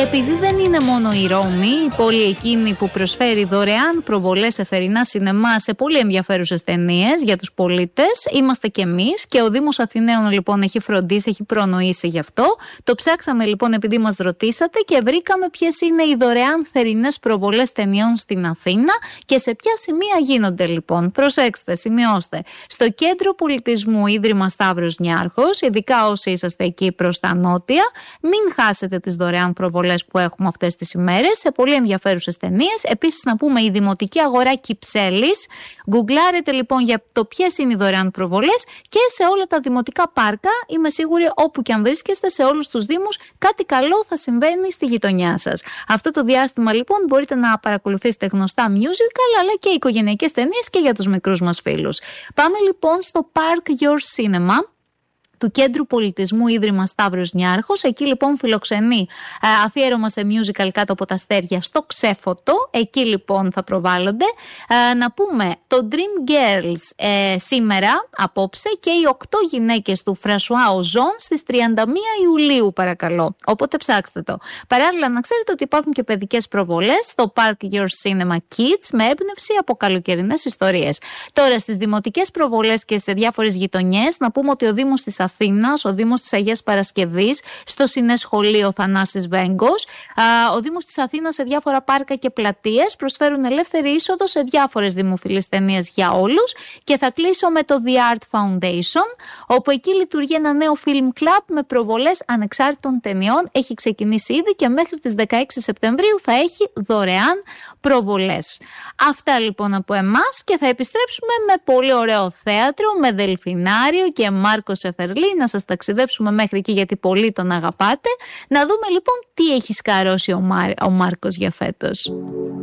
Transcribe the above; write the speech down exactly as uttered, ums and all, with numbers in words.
επειδή δεν είναι μόνο η Ρώμη, η πόλη εκείνη που προσφέρει δωρεάν προβολές σε θερινά σινεμά σε πολύ ενδιαφέρουσες ταινίες για τους πολίτες, είμαστε κι εμείς και ο Δήμος Αθηναίων λοιπόν έχει φροντίσει, έχει προνοήσει γι' αυτό. Το ψάξαμε λοιπόν επειδή μας ρωτήσατε και βρήκαμε ποιες είναι οι δωρεάν θερινές προβολές ταινιών στην Αθήνα και σε ποια σημεία γίνονται λοιπόν. Προσέξτε, σημειώστε. Στο Κέντρο Πολιτισμού Ίδρυμα Σταύρος Νιάρχος, ειδικά όσοι είσαστε εκεί προς τα νότια, μην χάσετε τις δωρεάν προβολές που έχουμε αυτές τις ημέρες σε πολύ ενδιαφέρουσες ταινίες. Επίσης, να πούμε η Δημοτική Αγορά Κυψέλης. Γκουγκλάρετε λοιπόν για το ποιες είναι οι δωρεάν προβολές και σε όλα τα δημοτικά πάρκα. Είμαι σίγουρη όπου και αν βρίσκεστε, σε όλους τους δήμους, κάτι καλό θα συμβαίνει στη γειτονιά σας. Αυτό το διάστημα λοιπόν μπορείτε να παρακολουθήσετε γνωστά musical αλλά και οικογενειακές ταινίες και για τους μικρούς μας φίλους. Πάμε λοιπόν στο Park Your Cinema του Κέντρου Πολιτισμού Ίδρυμα Σταύρος Νιάρχος. Εκεί λοιπόν φιλοξενεί ε, αφιέρωμα σε musical Κάτω από τα αστέρια στο Ξέφωτο. Εκεί λοιπόν θα προβάλλονται. Ε, να πούμε το Dream Girls ε, σήμερα, απόψε, και οι οκτώ γυναίκες του Φρανσουά Οζόν στις τριάντα μία Ιουλίου, παρακαλώ. Οπότε ψάξτε το. Παράλληλα, να ξέρετε ότι υπάρχουν και παιδικές προβολές στο Park Your Cinema Kids με έμπνευση από καλοκαιρινές ιστορίες. Τώρα στις δημοτικές προβολές και σε διάφορες γειτονιές, να πούμε ότι ο Δήμος της Αθήνας, ο Δήμος της Αγίας Παρασκευής, στο Συνεσχολείο Θανάσης Βέγκος, ο Δήμος της Αθήνας σε διάφορα πάρκα και πλατείες προσφέρουν ελεύθερη είσοδο σε διάφορες δημοφιλείς ταινίες για όλους. Και θα κλείσω με το The Art Foundation, όπου εκεί λειτουργεί ένα νέο film club με προβολές ανεξάρτητων ταινιών. Έχει ξεκινήσει ήδη και μέχρι τις δεκαέξι Σεπτεμβρίου θα έχει δωρεάν προβολές. Αυτά λοιπόν από εμάς και θα επιστρέψουμε με πολύ ωραίο θέατρο, με Δελφινάριο και Μάρκο Σεφερλή, να σας ταξιδέψουμε μέχρι εκεί γιατί πολύ τον αγαπάτε. Να δούμε λοιπόν τι έχει σκαρώσει ο, Μάρ, ο Μάρκος για φέτος.